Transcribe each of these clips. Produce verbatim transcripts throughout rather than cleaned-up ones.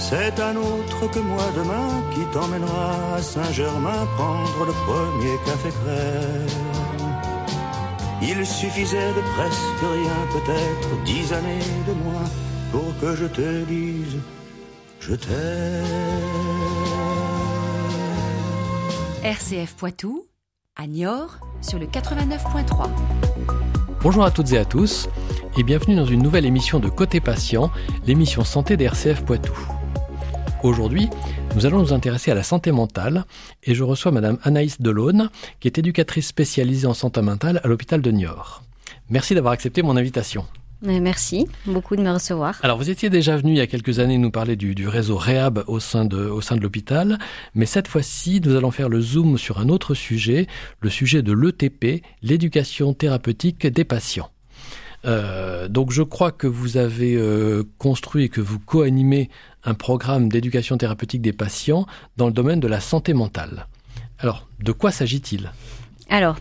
C'est un autre que moi demain qui t'emmènera à Saint-Germain prendre le premier café crème. Il suffisait de presque rien, peut-être dix années de moins, pour que je te dise je t'aime. R C F Poitou, à Niort, sur le quatre-vingt-neuf point trois. Bonjour à toutes et à tous, et bienvenue dans une nouvelle émission de Côté Patient, l'émission santé des R C F Poitou. Aujourd'hui, nous allons nous intéresser à la santé mentale, et je reçois Madame Anaïs Delaune, qui est éducatrice spécialisée en santé mentale à l'hôpital de Niort. Merci d'avoir accepté mon invitation. Merci beaucoup de me recevoir. Alors, vous étiez déjà venu il y a quelques années nous parler du, du réseau Réhab au sein de, au sein de l'hôpital, mais cette fois-ci, nous allons faire le zoom sur un autre sujet, le sujet de l'E T P, l'éducation thérapeutique des patients. Euh, donc, je crois que vous avez euh, construit et que vous co-animez un programme d'éducation thérapeutique des patients dans le domaine de la santé mentale. Alors, de quoi s'agit-il ? Alors,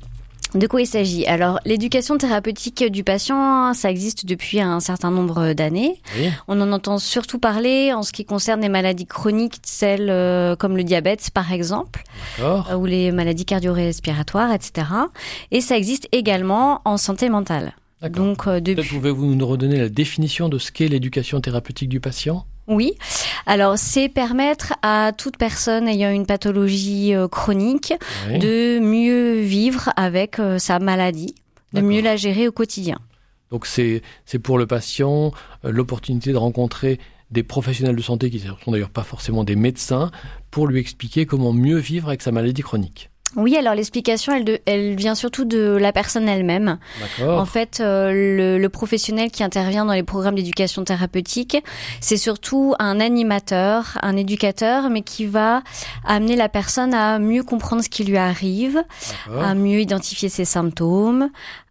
de quoi il s'agit ? Alors, l'éducation thérapeutique du patient, ça existe depuis un certain nombre d'années. Oui. On en entend surtout parler en ce qui concerne les maladies chroniques, celles euh, comme le diabète, par exemple, D'accord. ou les maladies cardio-respiratoires, et cetera. Et ça existe également en santé mentale. D'accord. Donc, euh, depuis... Peut-être pouvez-vous nous redonner la définition de ce qu'est l'éducation thérapeutique du patient ? Oui, alors c'est permettre à toute personne ayant une pathologie euh, chronique Oui. de mieux vivre avec euh, sa maladie, de D'accord. mieux la gérer au quotidien. Donc c'est, c'est pour le patient euh, l'opportunité de rencontrer des professionnels de santé qui ne sont d'ailleurs pas forcément des médecins pour lui expliquer comment mieux vivre avec sa maladie chronique. Oui, alors l'explication, elle, de, elle vient surtout de la personne elle-même. D'accord. En fait, euh, le, le professionnel qui intervient dans les programmes d'éducation thérapeutique, c'est surtout un animateur, un éducateur, mais qui va amener la personne à mieux comprendre ce qui lui arrive, D'accord. à mieux identifier ses symptômes,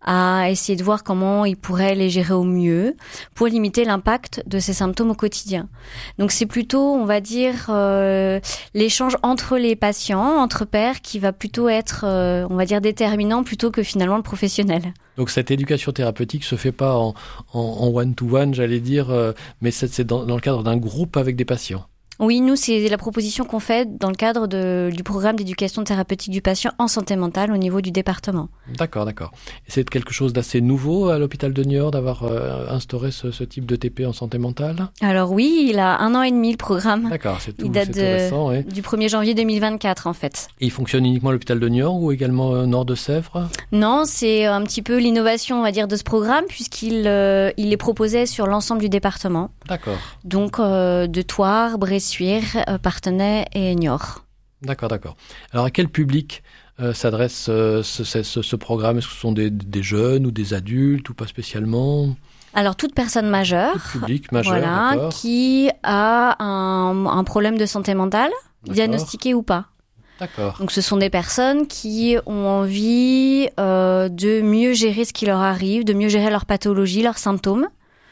à essayer de voir comment il pourrait les gérer au mieux pour limiter l'impact de ces symptômes au quotidien. Donc c'est plutôt, on va dire, euh, l'échange entre les patients, entre pairs, qui va plutôt être, euh, on va dire, déterminant plutôt que finalement le professionnel. Donc cette éducation thérapeutique se fait pas en, en, en one-to-one, j'allais dire, euh, mais c'est, c'est dans, dans le cadre d'un groupe avec des patients. Oui, nous, c'est la proposition qu'on fait dans le cadre de, du programme d'éducation thérapeutique du patient en santé mentale au niveau du département. D'accord, d'accord. Et c'est quelque chose d'assez nouveau à l'hôpital de Niort d'avoir euh, instauré ce, ce type de T P en santé mentale ? Alors oui, il a un an et demi le programme. D'accord, c'est tout, Il date c'est tout de- récent. Oui. Du premier janvier deux mille vingt-quatre en fait. Et il fonctionne uniquement à l'hôpital de Niort ou également euh, Nord de Sèvres ? Non, c'est un petit peu l'innovation, on va dire, de ce programme puisqu'il euh, il est proposé sur l'ensemble du département. D'accord. Donc euh, de Thouars, Bressuire, euh, Parthenay et Niort. D'accord, d'accord. Alors, à quel public euh, s'adresse euh, ce, ce, ce programme ? Est-ce que ce sont des, des jeunes ou des adultes ou pas spécialement ? Alors toute personne majeure, Tout public majeur, voilà, d'accord. qui a un, un problème de santé mentale, D'accord. diagnostiqué ou pas. D'accord. Donc ce sont des personnes qui ont envie euh, de mieux gérer ce qui leur arrive, de mieux gérer leur pathologie, leurs symptômes.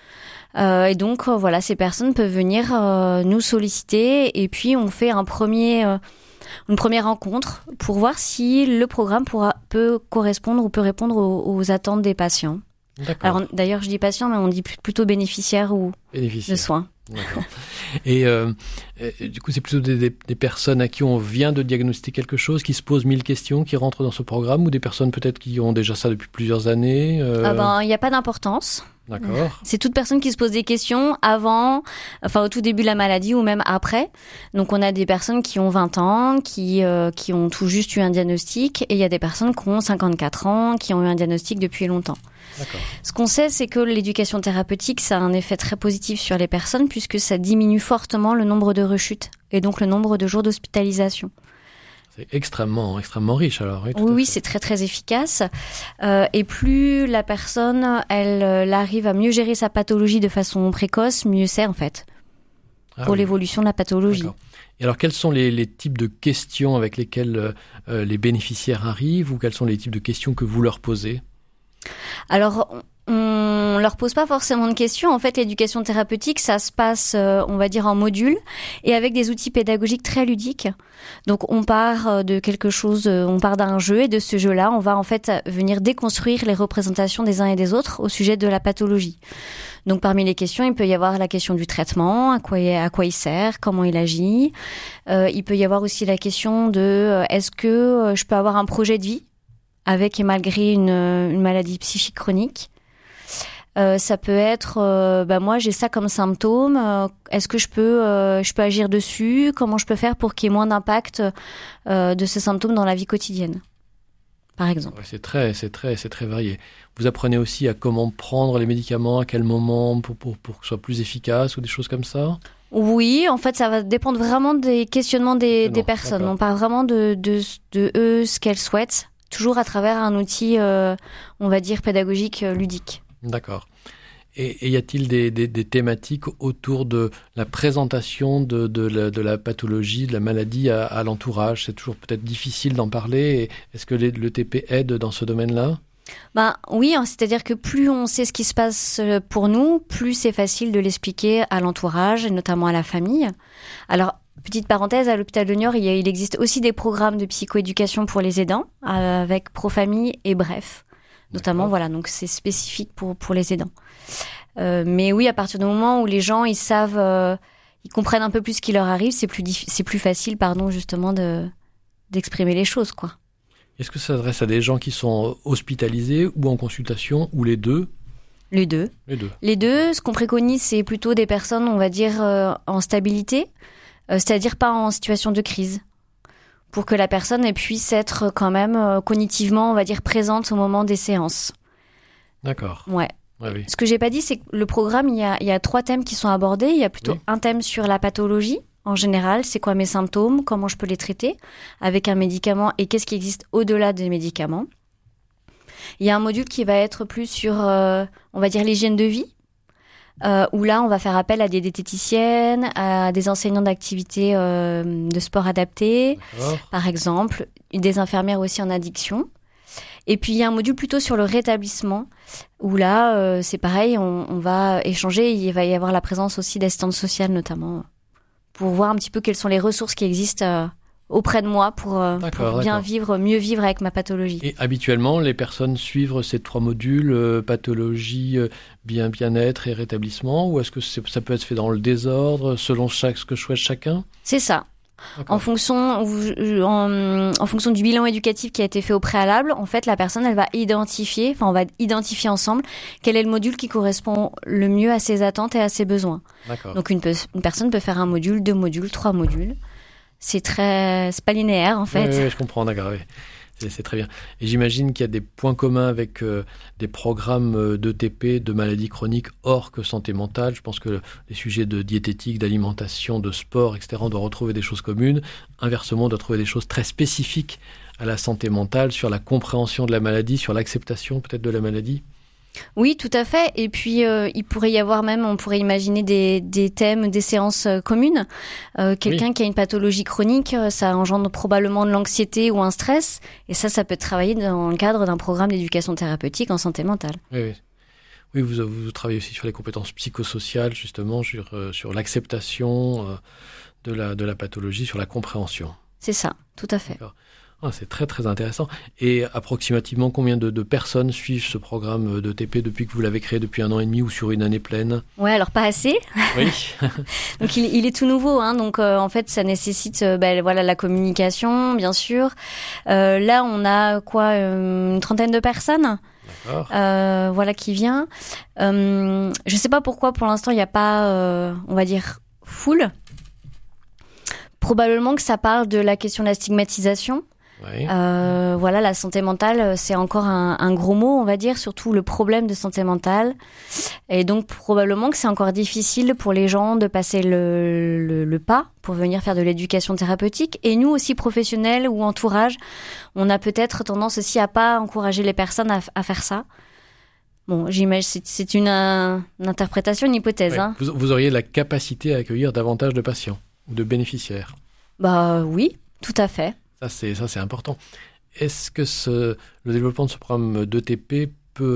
Euh, et donc euh, voilà, ces personnes peuvent venir euh, nous solliciter et puis on fait un premier, euh, une première rencontre pour voir si le programme pourra, peut correspondre ou peut répondre aux, aux attentes des patients. D'accord. Alors d'ailleurs je dis patients mais on dit plutôt bénéficiaires ou de Bénéficiaire. soins. D'accord. Et euh, euh, du coup, c'est plutôt des, des, des personnes à qui on vient de diagnostiquer quelque chose, qui se posent mille questions, qui rentrent dans ce programme, ou des personnes peut-être qui ont déjà ça depuis plusieurs années euh... Ah ben il n'y a pas d'importance. D'accord. C'est toute personne qui se pose des questions avant, enfin au tout début de la maladie ou même après. Donc on a des personnes qui ont vingt ans, qui euh, qui ont tout juste eu un diagnostic, et il y a des personnes qui ont cinquante-quatre ans, qui ont eu un diagnostic depuis longtemps. D'accord. Ce qu'on sait, c'est que l'éducation thérapeutique, ça a un effet très positif sur les personnes puisque ça diminue fortement le nombre de rechutes et donc le nombre de jours d'hospitalisation. C'est extrêmement, extrêmement riche alors. Oui, tout Oui, à oui, fait. c'est très très efficace. Euh, et plus la personne, elle, elle arrive à mieux gérer sa pathologie de façon précoce, mieux c'est en fait Ah pour oui. l'évolution de la pathologie. D'accord. Et alors, quels sont les, les types de questions avec lesquelles euh, les bénéficiaires arrivent, ou quels sont les types de questions que vous leur posez ? Alors, on on leur pose pas forcément de questions. En fait, l'éducation thérapeutique, ça se passe, euh, on va dire, en module et avec des outils pédagogiques très ludiques. Donc, on part de quelque chose, on part d'un jeu et de ce jeu-là, on va en fait venir déconstruire les représentations des uns et des autres au sujet de la pathologie. Donc, parmi les questions, il peut y avoir la question du traitement, à quoi il, à quoi il sert, comment il agit. Euh, il peut y avoir aussi la question de euh, est-ce que euh, je peux avoir un projet de vie avec et malgré une, une maladie psychique chronique. Euh, ça peut être, euh, bah moi j'ai ça comme symptôme. Euh, est-ce que je peux, euh, je peux agir dessus ? Comment je peux faire pour qu'il y ait moins d'impact euh, de ce symptôme dans la vie quotidienne, par exemple. Ouais, c'est très, c'est très, c'est très varié. Vous apprenez aussi à comment prendre les médicaments, à quel moment pour pour pour que ce soit plus efficace ou des choses comme ça. Oui, en fait, ça va dépendre vraiment des questionnements des, Non, des personnes. d'accord. On parle vraiment de de de eux, ce qu'elles souhaitent. Toujours à travers un outil, euh, on va dire, pédagogique euh, ludique. D'accord. Et, et y a-t-il des, des, des thématiques autour de la présentation de, de, la, de la pathologie, de la maladie à, à l'entourage ? C'est toujours peut-être difficile d'en parler. Et est-ce que les, le T P aide dans ce domaine-là ? Ben oui, hein, c'est-à-dire que plus on sait ce qui se passe pour nous, plus c'est facile de l'expliquer à l'entourage, et notamment à la famille. Alors, petite parenthèse, à l'hôpital de Niort, il, y a, il existe aussi des programmes de psychoéducation pour les aidants, euh, avec Profamille et Bref. Notamment, D'accord. voilà, donc c'est spécifique pour, pour les aidants. Euh, mais oui, à partir du moment où les gens, ils savent, euh, ils comprennent un peu plus ce qui leur arrive, c'est plus, diffi- c'est plus facile, pardon, justement, de, d'exprimer les choses, quoi. Est-ce que ça s'adresse à des gens qui sont hospitalisés ou en consultation, ou les deux ? Les deux. Les deux. Les deux, ce qu'on préconise, c'est plutôt des personnes, on va dire, euh, en stabilité, euh, c'est-à-dire pas en situation de crise, pour que la personne elle puisse être quand même euh, cognitivement, on va dire, présente au moment des séances. D'accord. Ouais. Ouais, oui. Ce que j'ai pas dit, c'est que le programme, il y a, il y a trois thèmes qui sont abordés. Il y a plutôt Oui. un thème sur la pathologie, en général, c'est quoi mes symptômes, comment je peux les traiter avec un médicament et qu'est-ce qui existe au-delà des médicaments. Il y a un module qui va être plus sur, euh, on va dire, l'hygiène de vie, euh, où là, on va faire appel à des diététiciennes, à des enseignants d'activités euh, de sport adapté, D'accord. par exemple, des infirmières aussi en addiction. Et puis, il y a un module plutôt sur le rétablissement, où là, euh, c'est pareil, on, on va échanger, il va y avoir la présence aussi d'assistantes sociales, notamment, pour voir un petit peu quelles sont les ressources qui existent euh, auprès de moi pour, euh, D'accord, pour bien d'accord. vivre, mieux vivre avec ma pathologie. Et habituellement, les personnes suivent ces trois modules, euh, pathologie, euh, bien, bien-être et rétablissement, ou est-ce que c'est- ça peut être fait dans le désordre, selon chaque, ce que souhaite chacun ? C'est ça. D'accord. En fonction, en, en fonction du bilan éducatif qui a été fait au préalable, en fait, la personne, elle va identifier, enfin, on va identifier ensemble quel est le module qui correspond le mieux à ses attentes et à ses besoins. D'accord. Donc, une, pe- une personne peut faire un module, deux modules, trois modules. C'est très, c'est pas linéaire, en fait. Oui, oui, oui, je comprends, d'accord. Oui. C'est, c'est très bien. Et j'imagine qu'il y a des points communs avec euh, des programmes euh, d'E T P, de maladies chroniques, hors que santé mentale. Je pense que les sujets de diététique, d'alimentation, de sport, et cetera, on doit retrouver des choses communes. Inversement, on doit trouver des choses très spécifiques à la santé mentale, sur la compréhension de la maladie, sur l'acceptation peut-être de la maladie. Oui, tout à fait. Et puis, euh, il pourrait y avoir même, on pourrait imaginer des, des thèmes, des séances euh, communes. Euh, quelqu'un Oui. qui a une pathologie chronique, euh, ça engendre probablement de l'anxiété ou un stress. Et ça, ça peut travailler dans le cadre d'un programme d'éducation thérapeutique en santé mentale. Oui, oui. Oui, vous, vous travaillez aussi sur les compétences psychosociales, justement, sur, euh, sur l'acceptation euh, de, la, de la pathologie, sur la compréhension. C'est ça, tout à fait. Ah, c'est très très intéressant. Et approximativement, combien de, de personnes suivent ce programme d'E T P depuis que vous l'avez créé, depuis un an et demi ou sur une année pleine ? Ouais, alors pas assez. Oui. Donc il, il est tout nouveau, hein. Donc euh, en fait, ça nécessite, euh, ben, voilà, la communication, bien sûr. Euh, là, on a quoi, euh, une trentaine de personnes. D'accord. Euh, voilà qui vient. Euh, je sais pas pourquoi pour l'instant il n'y a pas, euh, on va dire, full. Probablement que ça parle de la question de la stigmatisation. Oui. Euh, voilà, la santé mentale, c'est encore un, un gros mot, on va dire, surtout le problème de santé mentale. Et donc probablement que c'est encore difficile pour les gens de passer le, le, le pas pour venir faire de l'éducation thérapeutique. Et nous aussi, professionnels ou entourage, on a peut-être tendance aussi à pas encourager les personnes à, à faire ça. Bon, j'imagine, c'est, c'est une, euh, une interprétation, une hypothèse. Oui. Hein. Vous, vous auriez la capacité à accueillir davantage de patients ou de bénéficiaires. Bah oui, tout à fait. Ça, c'est, ça, c'est important. Est-ce que ce, le développement de ce programme d'E T P peut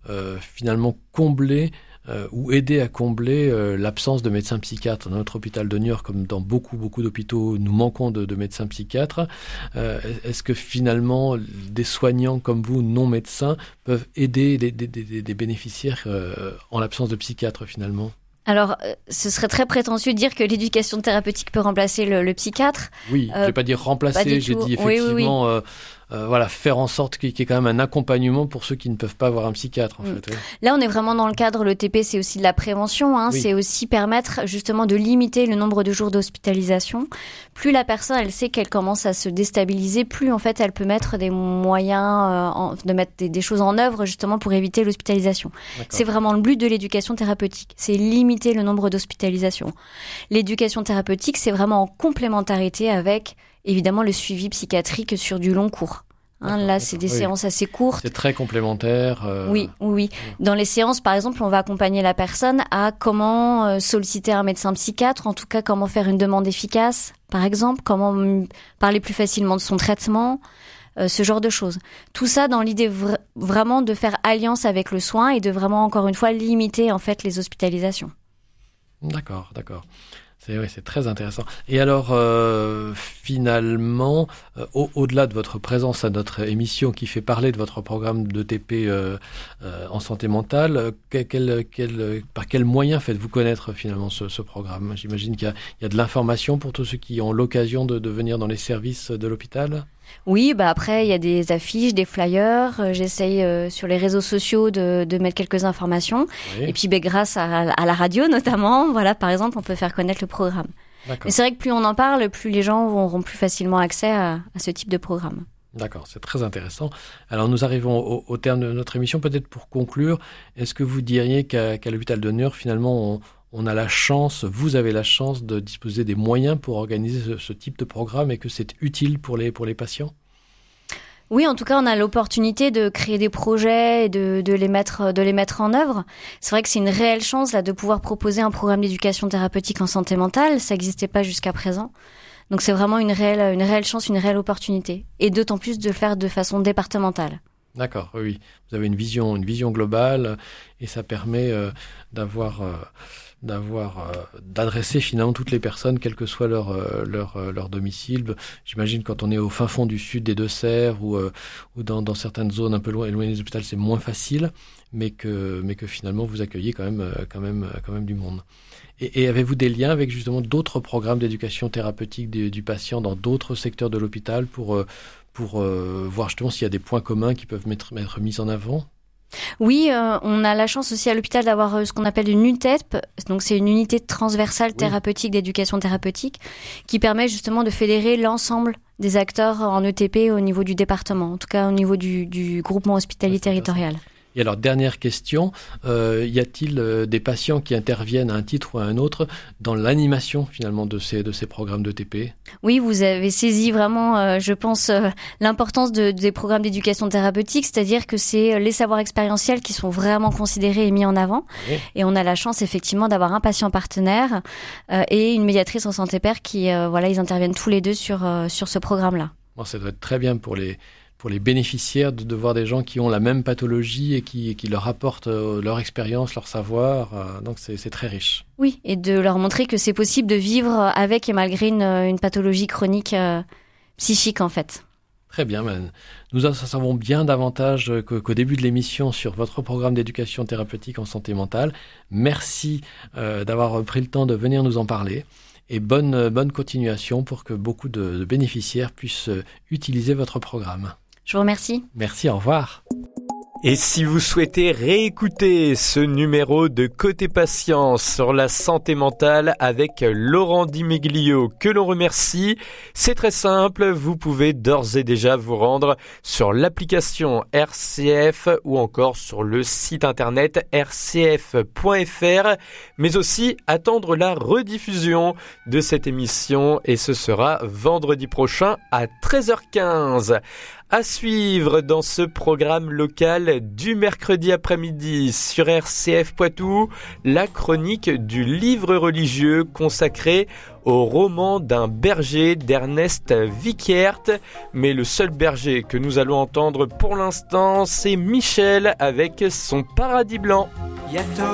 euh, finalement combler euh, ou aider à combler euh, l'absence de médecins psychiatres. Dans notre hôpital de Niort, comme dans beaucoup, beaucoup d'hôpitaux, nous manquons de, de médecins psychiatres. Euh, est-ce que finalement, des soignants comme vous, non médecins, peuvent aider des, des, des, des bénéficiaires euh, en l'absence de psychiatres finalement ? Alors, euh, ce serait très prétentieux de dire que l'éducation thérapeutique peut remplacer le, le psychiatre. Oui, euh, je ne vais pas dire remplacer, j'ai dit effectivement... Oui, oui, oui. Euh, Euh, voilà, faire en sorte qu'il y ait quand même un accompagnement pour ceux qui ne peuvent pas avoir un psychiatre, en mmh. fait. Ouais. Là, on est vraiment dans le cadre, le T P, c'est aussi de la prévention, hein, oui. C'est aussi permettre justement de limiter le nombre de jours d'hospitalisation. Plus la personne, elle sait qu'elle commence à se déstabiliser, plus en fait, elle peut mettre des moyens, euh, en, de mettre des, des choses en œuvre justement pour éviter l'hospitalisation. D'accord. C'est vraiment le but de l'éducation thérapeutique, c'est limiter le nombre d'hospitalisations. L'éducation thérapeutique, c'est vraiment en complémentarité avec évidemment le suivi psychiatrique sur du long cours. Hein, là, c'est des oui. séances assez courtes. C'est très complémentaire. Euh... Oui, oui, oui. Dans les séances, par exemple, on va accompagner la personne à comment euh, solliciter un médecin psychiatre, en tout cas comment faire une demande efficace, par exemple, comment m- parler plus facilement de son traitement, euh, ce genre de choses. Tout ça dans l'idée vr- vraiment de faire alliance avec le soin et de vraiment, encore une fois, limiter en fait les hospitalisations. D'accord, d'accord. C'est, oui, c'est très intéressant. Et alors, euh, finalement, euh, au, au-delà de votre présence à notre émission qui fait parler de votre programme de T P euh, euh, en santé mentale, euh, quel, quel, quel, par quels moyens faites-vous connaître finalement ce, ce programme ? J'imagine qu'il y a, il y a de l'information pour tous ceux qui ont l'occasion de, de venir dans les services de l'hôpital ? Oui, bah après, il y a des affiches, des flyers. Euh, j'essaye euh, sur les réseaux sociaux de, de mettre quelques informations. Oui. Et puis, bah, grâce à, à la radio notamment, voilà, par exemple, on peut faire connaître le programme. D'accord. Mais c'est vrai que plus on en parle, plus les gens auront plus facilement accès à, à ce type de programme. D'accord, c'est très intéressant. Alors, nous arrivons au, au terme de notre émission. Peut-être pour conclure, est-ce que vous diriez qu'à, qu'à l'hôpital de Niort, finalement, on, on a la chance, vous avez la chance de disposer des moyens pour organiser ce, ce type de programme et que c'est utile pour les, pour les patients ? Oui, en tout cas, on a l'opportunité de créer des projets et de, de, les mettre, de les mettre en œuvre. C'est vrai que c'est une réelle chance là, de pouvoir proposer un programme d'éducation thérapeutique en santé mentale. Ça n'existait pas jusqu'à présent. Donc c'est vraiment une réelle, une réelle chance, une réelle opportunité. Et d'autant plus de le faire de façon départementale. D'accord, oui. Vous avez une vision, une vision globale et ça permet euh, d'avoir... Euh, d'avoir euh, d'adresser finalement toutes les personnes, quel que soit leur euh, leur euh, leur domicile. J'imagine quand on est au fin fond du sud des Deux-Sèvres ou euh, ou dans dans certaines zones un peu loin éloignées des hôpitaux, c'est moins facile, mais que mais que finalement vous accueillez quand même euh, quand même quand même du monde. Et, et avez-vous des liens avec justement d'autres programmes d'éducation thérapeutique du, du patient dans d'autres secteurs de l'hôpital pour euh, pour euh, voir justement s'il y a des points communs qui peuvent mettre être mis en avant? Oui, euh, on a la chance aussi à l'hôpital d'avoir euh, ce qu'on appelle une U T E P, donc c'est une unité transversale thérapeutique oui. d'éducation thérapeutique, qui permet justement de fédérer l'ensemble des acteurs en E T P au niveau du département, en tout cas au niveau du, du groupement hospitalier territorial. Et alors, dernière question, euh, y a-t-il euh, des patients qui interviennent à un titre ou à un autre dans l'animation finalement de ces, de ces programmes de T P ? Oui, vous avez saisi vraiment, euh, je pense, euh, l'importance de, des programmes d'éducation thérapeutique, c'est-à-dire que c'est les savoirs expérientiels qui sont vraiment considérés et mis en avant. Oui. Et on a la chance effectivement d'avoir un patient partenaire euh, et une médiatrice en santé pair qui, euh, voilà, ils interviennent tous les deux sur, euh, sur ce programme-là. Bon, ça doit être très bien pour les... pour les bénéficiaires de, de voir des gens qui ont la même pathologie et qui, qui leur apportent euh, leur expérience, leur savoir. Euh, donc, c'est, c'est très riche. Oui, et de leur montrer que c'est possible de vivre avec et malgré une, une pathologie chronique euh, psychique, en fait. Très bien, man. Nous en savons bien davantage qu'au, qu'au début de l'émission sur votre programme d'éducation thérapeutique en santé mentale. Merci euh, d'avoir pris le temps de venir nous en parler. Et bonne, bonne continuation pour que beaucoup de, de bénéficiaires puissent utiliser votre programme. Je vous remercie. Merci, au revoir. Et si vous souhaitez réécouter ce numéro de Côté Patients sur la santé mentale avec Laurent Di Meglio, que l'on remercie, c'est très simple, vous pouvez d'ores et déjà vous rendre sur l'application R C F ou encore sur le site internet r c f point f r, mais aussi attendre la rediffusion de cette émission et ce sera vendredi prochain à treize heures quinze. À suivre dans ce programme local, matinale du mercredi après-midi sur R C F Poitou, la chronique du livre religieux consacré au roman d'un berger d'Ernest Wickert. Mais le seul berger que nous allons entendre pour l'instant, c'est Michel avec son Paradis blanc.